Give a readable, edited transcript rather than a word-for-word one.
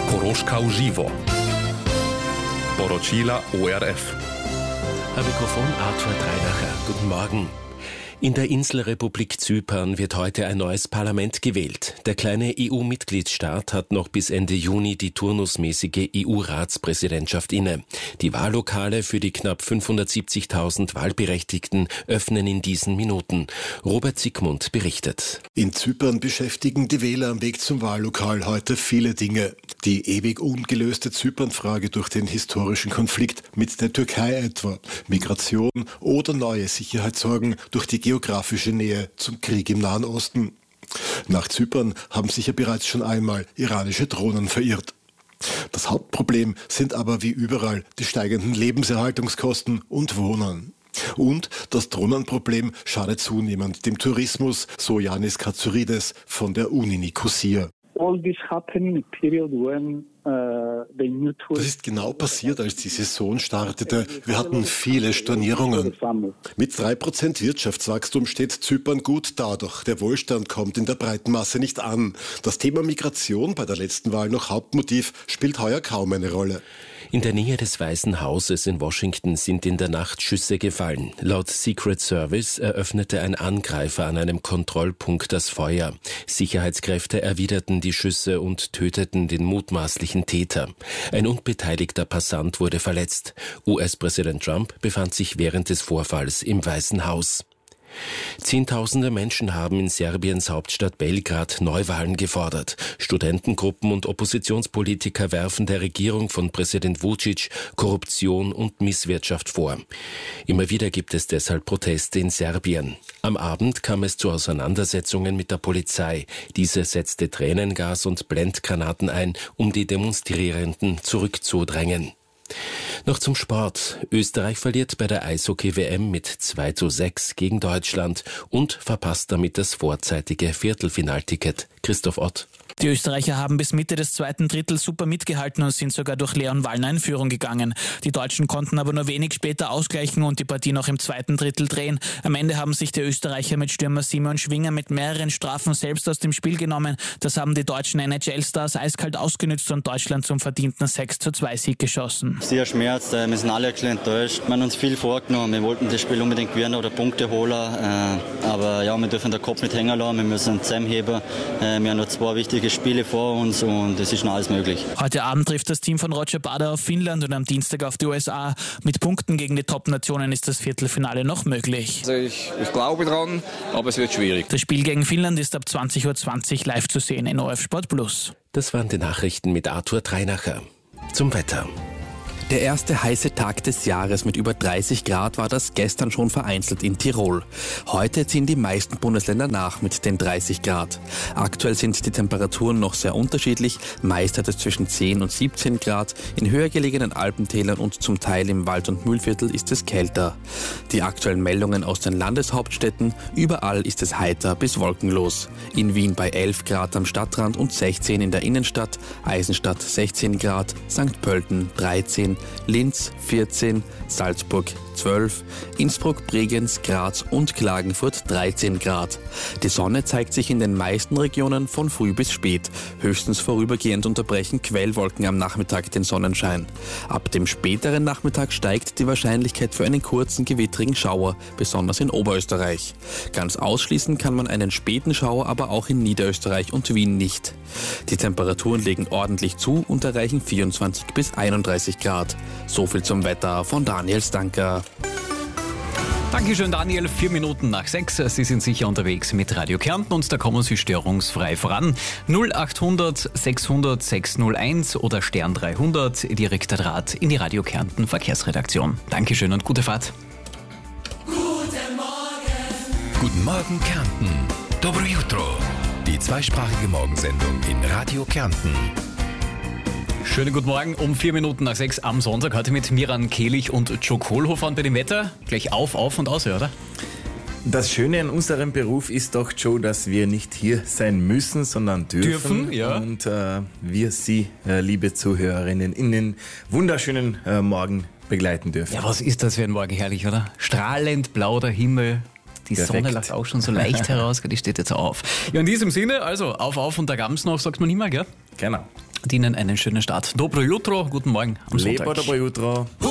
Koroška uživo. Poročila ORF. Am Mikrofon Arthur Dreinacher. Guten Morgen. In der Inselrepublik Zypern wird heute ein neues Parlament gewählt. Der kleine EU-Mitgliedstaat hat noch bis Ende Juni die turnusmäßige EU-Ratspräsidentschaft inne. Die Wahllokale für die knapp 570.000 Wahlberechtigten öffnen in diesen Minuten. Robert Siegmund berichtet. In Zypern beschäftigen die Wähler am Weg zum Wahllokal heute viele Dinge. Die ewig ungelöste Zypernfrage durch den historischen Konflikt mit der Türkei etwa, Migration oder neue Sicherheitssorgen durch die geografische Nähe zum Krieg im Nahen Osten. Nach Zypern haben sich ja bereits schon einmal iranische Drohnen verirrt. Das Hauptproblem sind aber wie überall die steigenden Lebenserhaltungskosten und Wohnen. Und das Drohnenproblem schadet zunehmend dem Tourismus, so Yanis Katsouridis von der Uni Nicosia. Das ist genau passiert, als die Saison startete. Wir hatten viele Stornierungen. Mit 3% Wirtschaftswachstum steht Zypern gut da, doch der Wohlstand kommt in der breiten Masse nicht an. Das Thema Migration, bei der letzten Wahl noch Hauptmotiv, spielt heuer kaum eine Rolle. In der Nähe des Weißen Hauses in Washington sind in der Nacht Schüsse gefallen. Laut Secret Service eröffnete ein Angreifer an einem Kontrollpunkt das Feuer. Sicherheitskräfte erwiderten die Schüsse und töteten den mutmaßlichen Täter. Ein unbeteiligter Passant wurde verletzt. US-Präsident Trump befand sich während des Vorfalls im Weißen Haus. Zehntausende Menschen haben in Serbiens Hauptstadt Belgrad Neuwahlen gefordert. Studentengruppen und Oppositionspolitiker werfen der Regierung von Präsident Vučić Korruption und Misswirtschaft vor. Immer wieder gibt es deshalb Proteste in Serbien. Am Abend kam es zu Auseinandersetzungen mit der Polizei. Diese setzte Tränengas und Blendgranaten ein, um die Demonstrierenden zurückzudrängen. Noch zum Sport. Österreich verliert bei der Eishockey-WM mit 2:6 gegen Deutschland und verpasst damit das vorzeitige Viertelfinalticket. Christoph Ott. Die Österreicher haben bis Mitte des zweiten Drittels super mitgehalten und sind sogar durch Leon Wallner in Führung gegangen. Die Deutschen konnten aber nur wenig später ausgleichen und die Partie noch im zweiten Drittel drehen. Am Ende haben sich die Österreicher mit Stürmer Simon Schwinger mit mehreren Strafen selbst aus dem Spiel genommen. Das haben die deutschen NHL-Stars eiskalt ausgenützt und Deutschland zum verdienten 6:2-Sieg geschossen. Sehr schmerzt, wir sind alle ein bisschen enttäuscht. Wir haben uns viel vorgenommen, wir wollten das Spiel unbedingt gewinnen oder Punkte holen. Aber ja, wir dürfen den Kopf nicht hängen lassen, wir müssen zusammenheben. Wir haben noch 2 wichtige Spiele vor uns und es ist noch alles möglich. Heute Abend trifft das Team von Roger Bader auf Finnland und am Dienstag auf die USA. Mit Punkten gegen die Top-Nationen ist das Viertelfinale noch möglich. Also ich glaube dran, aber es wird schwierig. Das Spiel gegen Finnland ist ab 20:20 Uhr live zu sehen in ORF Sport Plus. Das waren die Nachrichten mit Arthur Dreinacher. Zum Wetter. Der erste heiße Tag des Jahres mit über 30 Grad war das gestern schon vereinzelt in Tirol. Heute ziehen die meisten Bundesländer nach mit den 30 Grad. Aktuell sind die Temperaturen noch sehr unterschiedlich. Meist hat es zwischen 10 und 17 Grad. In höher gelegenen Alpentälern und zum Teil im Wald- und Mühlviertel ist es kälter. Die aktuellen Meldungen aus den Landeshauptstädten: überall ist es heiter bis wolkenlos. In Wien bei 11 Grad am Stadtrand und 16 in der Innenstadt, Eisenstadt 16 Grad, St. Pölten 13, Linz 14, Salzburg 12, Innsbruck, Bregenz, Graz und Klagenfurt 13 Grad. Die Sonne zeigt sich in den meisten Regionen von früh bis spät. Höchstens vorübergehend unterbrechen Quellwolken am Nachmittag den Sonnenschein. Ab dem späteren Nachmittag steigt die Wahrscheinlichkeit für einen kurzen gewittrigen Schauer, besonders in Oberösterreich. Ganz ausschließen kann man einen späten Schauer aber auch in Niederösterreich und Wien nicht. Die Temperaturen legen ordentlich zu und erreichen 24 bis 31 Grad. So viel zum Wetter von Daniel Stanker. Dankeschön, Daniel. 4 Minuten nach 6. Sie sind sicher unterwegs mit Radio Kärnten und da kommen Sie störungsfrei voran. 0800 600 601 oder Stern 300, direkter Draht in die Radio Kärnten Verkehrsredaktion. Dankeschön und gute Fahrt. Guten Morgen. Guten Morgen, Kärnten. Dobro jutro. Die zweisprachige Morgensendung in Radio Kärnten. Schönen guten Morgen, um 4 Minuten nach 6 am Sonntag. Heute mit Miran Kehlich und Joe Kohlhofer. Und bei dem Wetter gleich auf und aus, oder? Das Schöne an unserem Beruf ist doch, Joe, dass wir nicht hier sein müssen, sondern dürfen. Ja. Und wir Sie, liebe Zuhörerinnen, in den wunderschönen Morgen begleiten dürfen. Ja, was ist das für ein Morgen, herrlich, oder? Strahlend blau der Himmel. Die Perfekt. Sonne lacht auch schon so leicht heraus, die steht jetzt auf. Ja, in diesem Sinne, also auf und da gab's noch, sagt man immer, gell? Genau. und Ihnen einen schönen Start. Dobro jutro, guten Morgen am Sonntag. Lepo dobro jutro.